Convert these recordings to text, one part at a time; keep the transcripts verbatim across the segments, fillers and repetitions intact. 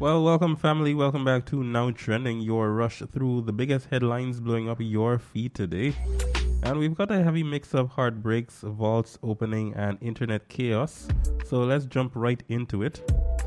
Well, welcome, family. Welcome back to Now Trending, your rush through the biggest headlines blowing up your feed today. And we've got a heavy mix of heartbreaks, vaults opening, and internet chaos. So let's jump right into it.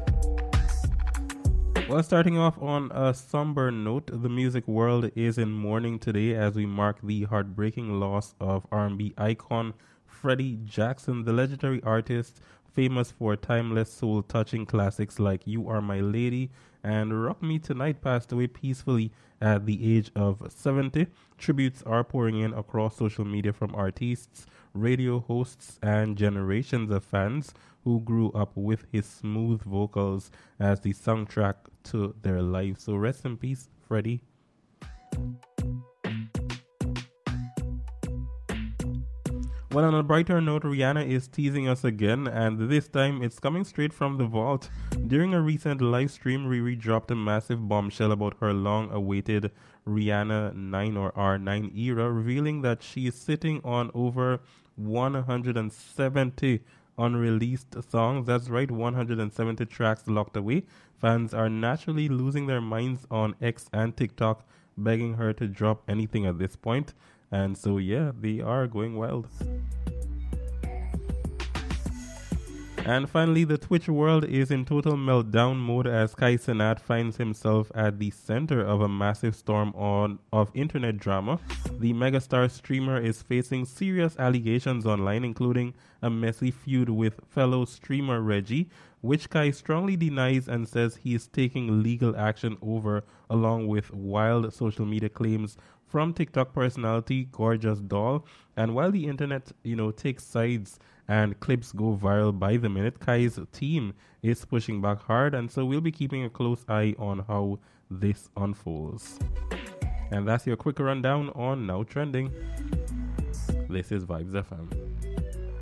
Well, starting off on a somber note, the music world is in mourning today as we mark the heartbreaking loss of R and B icon Freddie Jackson, the legendary artist famous for timeless soul-touching classics like You Are My Lady and Rock Me Tonight, passed away peacefully at the age of seventy. Tributes are pouring in across social media from artists, radio hosts, and generations of fans who grew up with his smooth vocals as the soundtrack to their lives. So rest in peace, Freddie. Well, on a brighter note, Rihanna is teasing us again, and this time it's coming straight from the vault. During a recent live stream, Riri dropped a massive bombshell about her long-awaited Rihanna nine or R nine era, revealing that she is sitting on over one hundred seventy unreleased songs. That's right, one hundred seventy tracks locked away. Fans are naturally losing their minds on X and TikTok, begging her to drop anything at this point. And so, yeah, they are going wild. And finally, the Twitch world is in total meltdown mode as Kai Cenat finds himself at the center of a massive storm on, of internet drama. The megastar streamer is facing serious allegations online, including a messy feud with fellow streamer Reggie, which Kai strongly denies and says he is taking legal action over, along with wild social media claims from TikTok personality Gorgeous Doll. And while the internet, you know, takes sides and clips go viral by the minute, Kai's team is pushing back hard, and so we'll be keeping a close eye on how this unfolds. And that's your quick rundown on Now Trending. This is Vibes F M.